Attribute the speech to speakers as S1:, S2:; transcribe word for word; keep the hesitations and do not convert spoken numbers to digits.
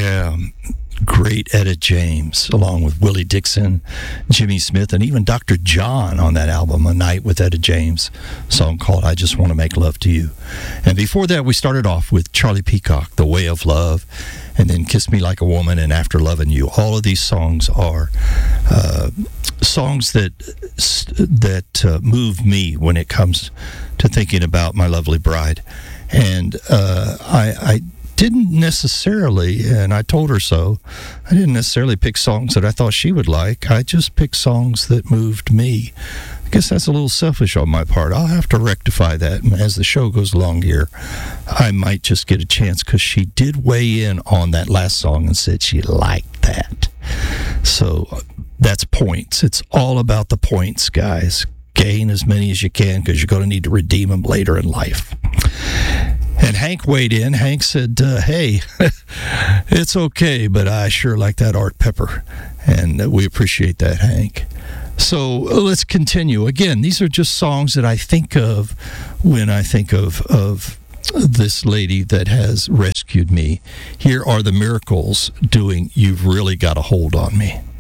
S1: Yeah, great Etta James, along with Willie Dixon, Jimmy Smith, and even Doctor John on that album, A Night with Etta James, a song called I Just Want to Make Love to You. And before that, we started off with Charlie Peacock, The Way of Love, and then Kiss Me Like a Woman and After Loving You. All of these songs are uh, songs that that uh, move me when it comes to thinking about my lovely bride. And uh, I, I didn't necessarily, and I told her so, I didn't necessarily pick songs that I thought she would like. I just picked songs that moved me. I guess that's a little selfish on my part. I'll have to rectify that as the show goes along here. I might just get a chance, because she did weigh in on that last song and said she liked that. So that's points. It's all about the points, guys. Gain as many as you can, because you're going to need to redeem them later in life. And Hank weighed in. Hank said, uh, hey, it's okay, but I sure like that Art Pepper. And we appreciate that, Hank. So uh, let's continue. Again, these are just songs that I think of when I think of, of this lady that has rescued me. Here are the Miracles doing You've Really Got a Hold on Me.